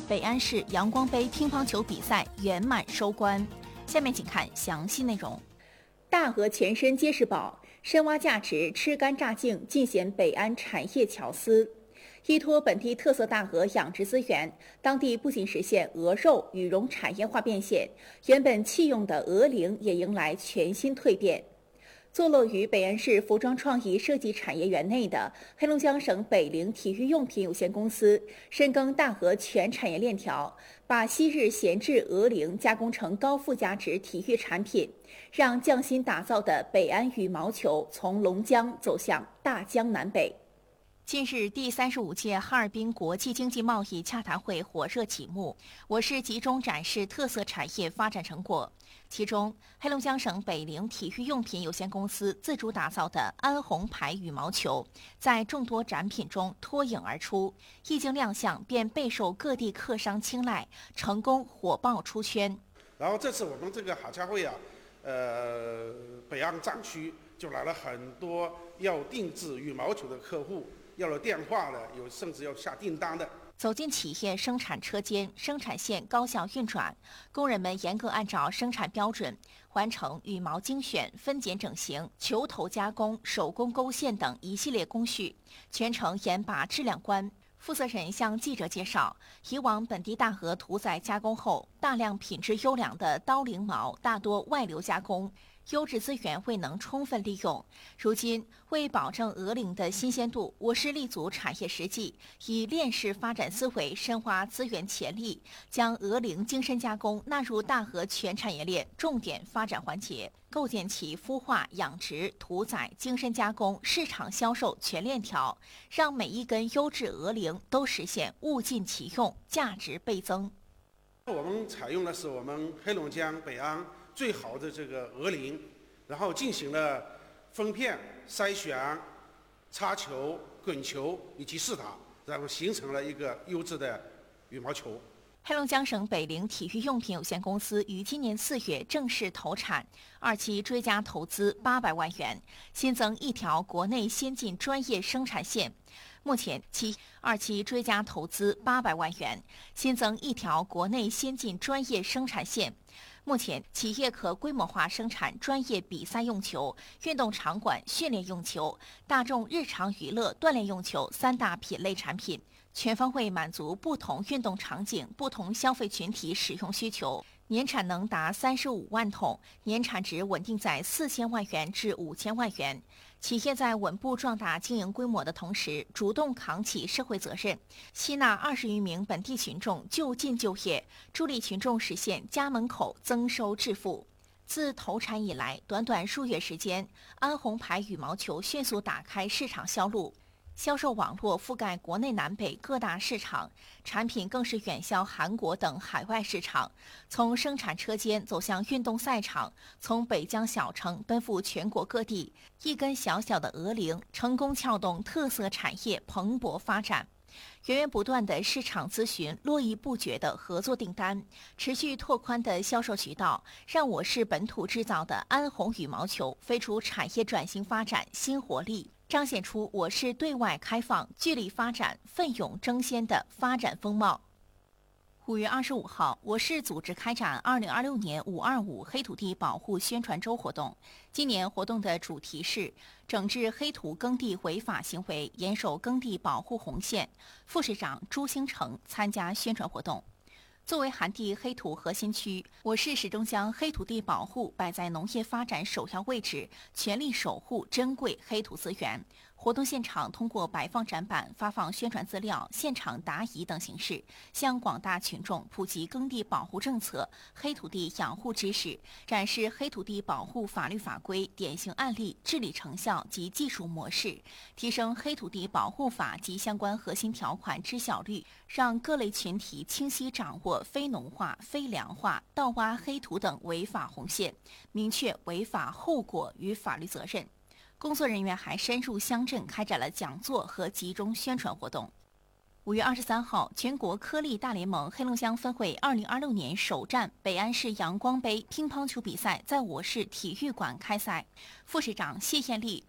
北安市阳光杯乒乓球比赛圆满收官。下面请看详细内容。大河前身皆是宝，深挖价值，吃干榨净，尽显北安产业巧思。依托本地特色大鹅养殖资源，当地不仅实现鹅肉、羽绒产业化变现，原本弃用的鹅龄也迎来全新蜕变。坐落于北安市服装创意设计产业园内的黑龙江省北陵体育用品有限公司，深耕大鹅全产业链条，把昔日闲置鹅龄加工成高附加值体育产品，让匠心打造的北安羽毛球从龙江走向大江南北。近日，第35届哈尔滨国际经济贸易洽谈会火热启幕，我市集中展示特色产业发展成果。其中，黑龙江省北陵体育用品有限公司自主打造的安红牌羽毛球，在众多展品中脱颖而出，一经亮相便备受各地客商青睐，成功火爆出圈。 然后这次我们这个哈洽会北安展区就来了很多要定制羽毛球的客户。要了电话的，有甚至要下订单的。 走进企业生产车间，生产线高效运转，工人们严格按照生产标准完成羽毛精选、分拣整形、球头加工、手工勾线等一系列工序，全程严把质量关。负责人向记者介绍，以往本地大鹅屠宰加工后，大量品质优良的刀翎毛大多外流加工，优质资源未能充分利用。如今，为保证鹅龄的新鲜度，我市立足产业实际，以链式发展思维深化资源潜力，将鹅龄精深加工纳入大鹅全产业链重点发展环节，构建起孵化、养殖、屠宰、精深加工、市场销售全链条，让每一根优质鹅龄都实现物尽其用，价值倍增。 我们采用的是我们黑龙江北安最好的这个鹅龄，然后进行了分片、筛选、插球、滚球以及试打，然后形成了一个优质的羽毛球。 黑龙江省北陵体育用品有限公司于今年4月正式投产，2期追加投资800万元，新增一条国内先进专业生产线。目前2期追加投资800万元，新增一条国内先进专业生产线。目前，企业可规模化生产专业比赛用球、运动场馆训练用球、大众日常娱乐锻炼用球3大品类产品，全方位满足不同运动场景、不同消费群体使用需求。年产能达35万桶，年产值稳定在4000万元至5000万元。企业在稳步壮大经营规模的同时，主动扛起社会责任，吸纳20余名本地群众就近就业，助力群众实现家门口增收致富。自投产以来，短短数月时间，安红牌羽毛球迅速打开市场销路。销售网络覆盖国内南北各大市场，产品更是远销韩国等海外市场。从生产车间走向运动赛场，从北疆小城奔赴全国各地，一根小小的鹅龄成功撬动特色产业蓬勃发展。源源不断的市场咨询，络绎不绝的合作订单，持续拓宽的销售渠道，让我市本土制造的安红羽毛球飞出产业转型发展新活力，彰显出我市对外开放、聚力发展、奋勇争先的发展风貌。5月25号，我市组织开展2026年525黑土地保护宣传周活动。今年活动的主题是整治黑土耕地违法行为，严守耕地保护红线。副市长朱兴成参加宣传活动。作为涵地黑土核心区，我市始终将黑土地保护摆在农业发展首要位置，全力守护珍贵黑土资源。活动现场通过摆放展板、发放宣传资料、现场答疑等形式，向广大群众普及耕地保护政策、黑土地养护知识，展示黑土地保护法律法规、典型案例、治理成效及技术模式，提升黑土地保护法及相关核心条款知晓率，让各类群体清晰掌握非农化、非粮化、盗挖黑土等违法红线，明确违法后果与法律责任。工作人员还深入乡镇开展了讲座和集中宣传活动。5月23号，全国颗粒大联盟黑龙江分会2026年首站北安市阳光杯乒乓球比赛在我市体育馆开赛。副市长谢艳丽